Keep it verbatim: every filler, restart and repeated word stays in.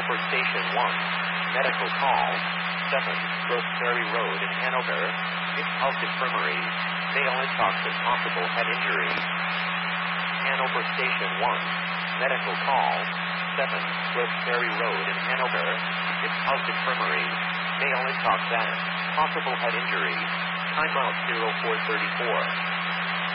Hanover Station one. Medical call. seven. Roseberry Road in Hanover. Gift Health Infirmary. Male intoxin possible head injury. Hanover Station one. Medical call. seven. Roseberry Road in Hanover. Gift Health Infirmary. Male intoxin possible head injury. Timeout zero four thirty-four.